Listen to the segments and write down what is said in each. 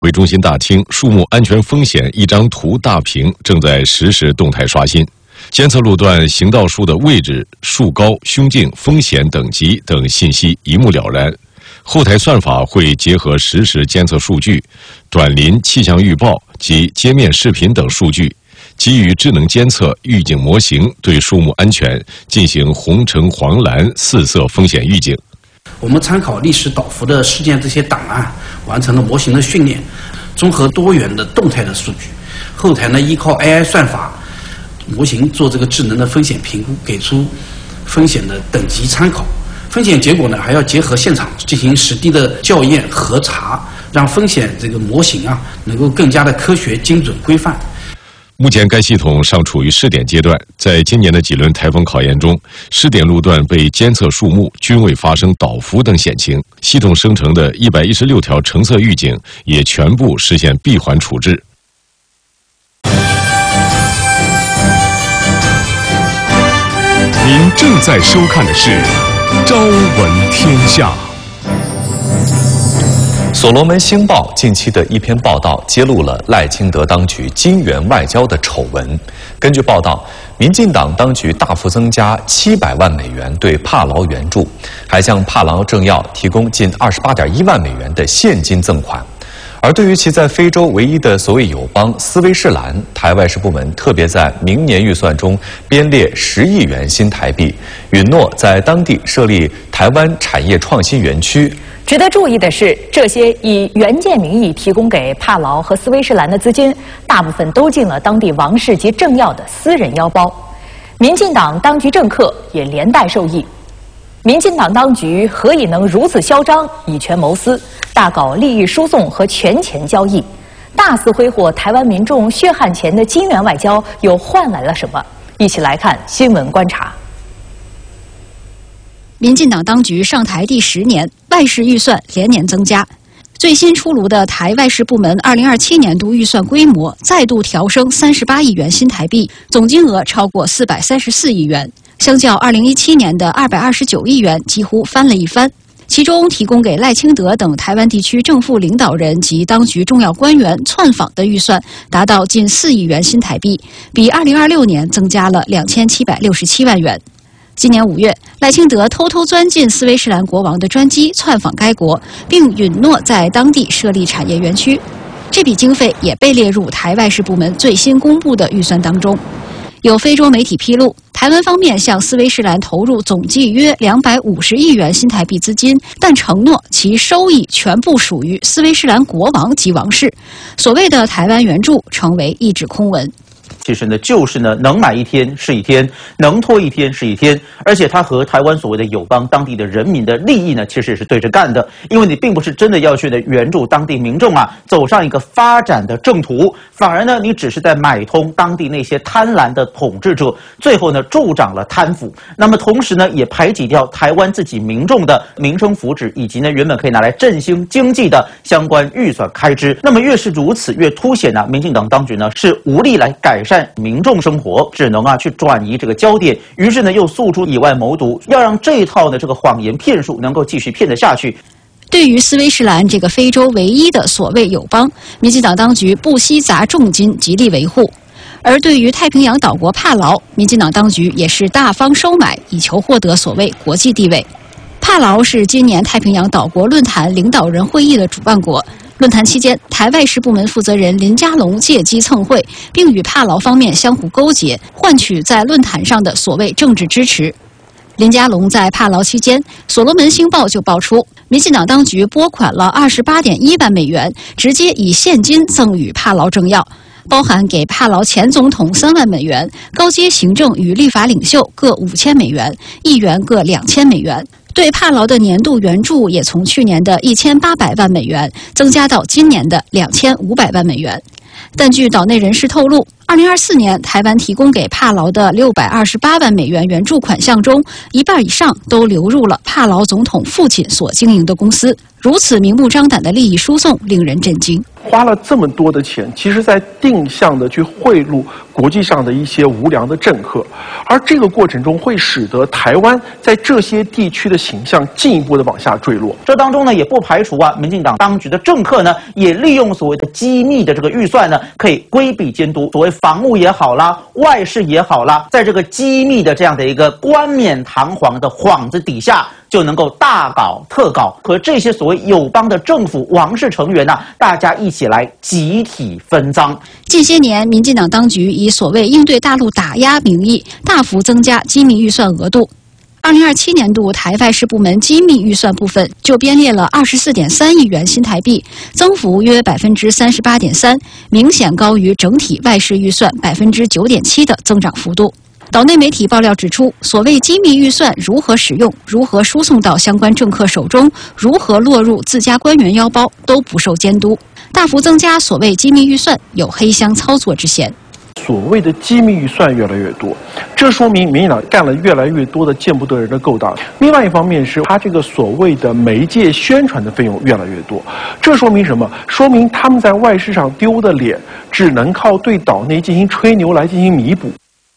为中心大厅树木安全风险一张图大屏正在实时动态刷新，监测路段行道树的位置、树高、胸径、风险等级等信息一目了然。后台算法会结合实时监测数据、短临气象预报及街面视频等数据，基于智能监测预警模型，对树木安全进行红、橙、黄、蓝4色风险预警。 我们参考历史倒伏的事件这些档案，完成了模型的训练，综合多元的动态的数据，后台呢依靠 AI 算法模型做这个智能的风险评估，给出风险的等级参考。风险结果呢，还要结合现场进行实地的校验核查，让风险这个模型能够更加的科学、精准、规范。 目前该系统尚处于试点阶段，在今年的几轮台风考验中，试点路段被监测树木均未发生倒伏等险情，系统生成的116条橙色预警也全部实现闭环处置。 您正在收看的是《朝闻天下》。 所罗门星报近期的一篇报道揭露了赖清德当局金援外交的丑闻。根据报道，民进党当局大幅增加700万美元对帕劳援助，还向帕劳政要提供近28.1万美元的现金赠款。而对于其在非洲唯一的所谓友邦斯威士兰，台外事部门特别在明年预算中编列10亿元新台币，允诺在当地设立台湾产业创新园区。 值得注意的是，这些以援建名义提供给帕劳和斯威士兰的资金，大部分都进了当地王室及政要的私人腰包，民进党当局政客也连带受益。民进党当局何以能如此嚣张，以权谋私，大搞利益输送和权钱交易，大肆挥霍台湾民众血汗钱的金援外交，又换来了什么？一起来看新闻观察。 民进党当局上台第10年，外事预算连年增加。最新出炉的台外事部门2027年度预算规模再度调升38亿元新台币，总金额超过434亿元，相较2017年的229亿元，几乎翻了一番。其中提供给赖清德等台湾地区政府领导人及当局重要官员窜访的预算达到近4亿元新台币，比2026年增加了2767万元。今年5月，赖清德偷偷钻进斯威士兰国王的专机窜访该国，并允诺在当地设立产业园区。这笔经费也被列入台外事部门最新公布的预算当中。有非洲媒体披露，台湾方面向斯威士兰投入总计约250亿元新台币资金，但承诺其收益全部属于斯威士兰国王及王室。所谓的台湾援助成为一纸空文。 其实呢，就是呢，能买一天是一天，能拖一天是一天，而且它和台湾所谓的友邦当地的人民的利益呢，其实也是对着干的。因为你并不是真的要去呢援助当地民众走上一个发展的正途，反而呢，你只是在买通当地那些贪婪的统治者，最后呢助长了贪腐。那么同时呢，也排挤掉台湾自己民众的民生福祉，以及呢原本可以拿来振兴经济的相关预算开支。那么越是如此，越凸显民进党当局呢是无力来改善民众生活，只能去转移这个焦点，于是呢又诉诸以外谋独，要让这一套的这个谎言骗术能够继续骗得下去。 对于斯威士兰这个非洲唯一的所谓友邦，民进党当局不惜砸重金极力维护。而对于太平洋岛国帕劳，民进党当局也是大方收买，以求获得所谓国际地位。帕劳是今年太平洋岛国论坛领导人会议的主办国。论坛期间，台外事部门负责人林佳龙借机蹭会，并与帕劳方面相互勾结，换取在论坛上的所谓政治支持。林佳龙在帕劳期间，所罗门星报就爆出，民进党当局拨款了28.1万美元，直接以现金赠予帕劳政要，包含给帕劳前总统3万美元，高阶行政与立法领袖各5000美元，议员各2000美元。对帕劳的年度援助也从去年的1800万美元增加到今年的2500万美元。但据岛内人士透露，2024年台湾提供给帕劳的628万美元援助款项中，一半以上都流入了帕劳总统父亲所经营的公司。如此明目张胆的利益输送，令人震惊。 花了这么多的钱，其实在定向的去贿赂国际上的一些无良的政客，而这个过程中会使得台湾在这些地区的形象进一步的往下坠落。 这当中呢，也不排除民进党当局的政客呢，也利用所谓的机密的这个预算呢，可以规避监督，所谓防务也好啦，外事也好啦，在这个机密的这样的一个冠冕堂皇的幌子底下，就能够大搞特搞，和这些所谓友邦的政府王室成员大家一起来集体分赃。 近些年，民进党当局以所谓应对大陆打压名义，大幅增加机密预算额度。2027年度台外事部门机密预算部分就编列了24.3亿元新台币，增幅约38.3%，明显高于整体外事预算9.7%的增长幅度。岛内媒体爆料指出，所谓机密预算如何使用、如何输送到相关政客手中、如何落入自家官员腰包，都不受监督。大幅增加所谓机密预算，有黑箱操作之嫌。 所谓的机密预算越来越多，这说明民进党干了越来越多的见不得人的勾当。另外一方面是他这个所谓的媒介宣传的费用越来越多，这说明什么？说明他们在外事上丢的脸，只能靠对岛内进行吹牛来进行弥补。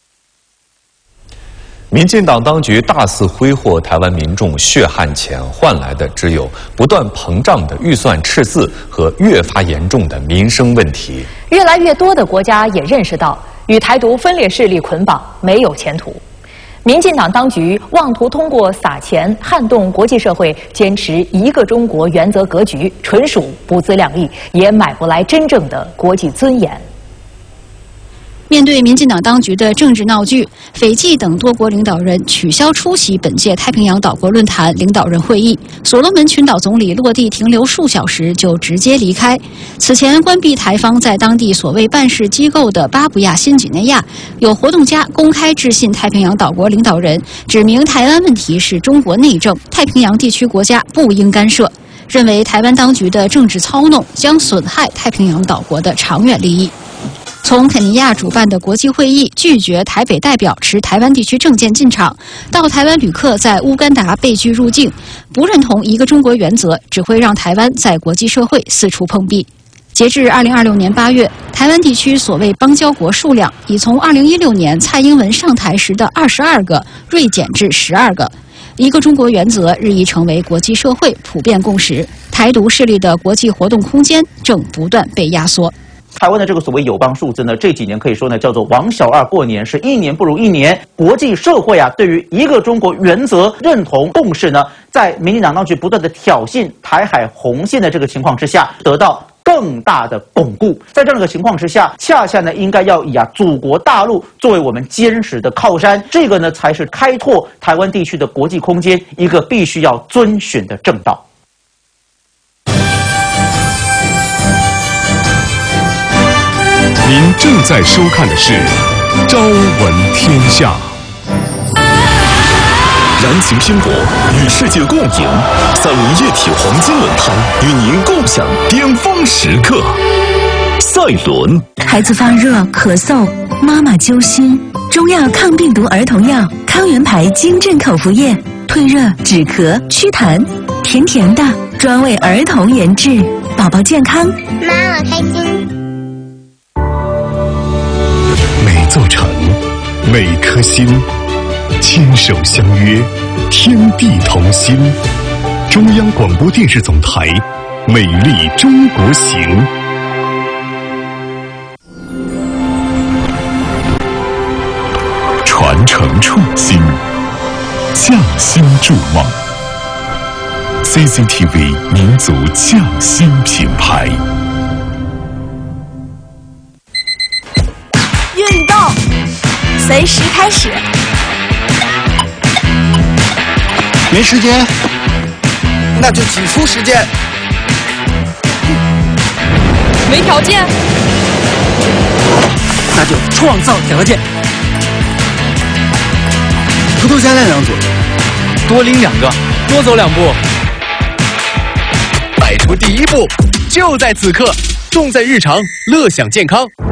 民进党当局大肆挥霍台湾民众血汗钱，换来的只有不断膨胀的预算赤字和越发严重的民生问题。 越来越多的国家也认识到，与台独分裂势力捆绑没有前途。民进党当局妄图通过撒钱撼动国际社会坚持一个中国原则格局，纯属不自量力，也买不来真正的国际尊严。 面对民进党当局的政治闹剧，斐济等多国领导人取消出席本届太平洋岛国论坛领导人会议，所罗门群岛总理落地停留数小时就直接离开。此前关闭台方在当地所谓办事机构的巴布亚新几内亚，有活动家公开致信太平洋岛国领导人，指明台湾问题是中国内政，太平洋地区国家不应干涉，认为台湾当局的政治操弄将损害太平洋岛国的长远利益。从肯尼亚主办的国际会议拒绝台北代表持台湾地区政见进场，到台湾旅客在乌干达被拒入境，不认同一个中国原则，只会让台湾在国际社会四处碰壁。截至2026年8月，台湾地区所谓邦交国数量已从2016年蔡英文上台时的22个锐减至12个。一个中国原则日益成为国际社会普遍共识，台独势力的国际活动空间正不断被压缩。 台湾的这个所谓友邦数字呢，这几年可以说呢叫做王小二过年，是一年不如一年。国际社会对于一个中国原则认同共识呢，在民进党当局不断的挑衅台海红线的这个情况之下，得到更大的巩固。在这样的情况之下，恰恰呢应该要以祖国大陆作为我们坚实的靠山，这个呢才是开拓台湾地区的国际空间一个必须要遵循的正道。 您正在收看的是《朝闻天下》。 燃情拼搏，与世界共赢。三菱液体黄金轮胎与您共享巅峰时刻。赛轮。 孩子发热、咳嗽，妈妈揪心。中药抗病毒儿童药康源牌金镇口服液，退热、止咳、祛痰，甜甜的，专为儿童研制，宝宝健康， 妈妈开心。 每座城，每颗心，牵手相约，天地同心。中央广播电视总台，美丽中国行。传承创新，匠心筑梦。CCTV 民族匠心品牌。 运动，随时开始。 没时间，那就挤出时间。 没条件， 那就创造条件。头头下来2组， 多拎2个，多走2步。 迈出第一步，就在此刻，重在日常，乐享健康。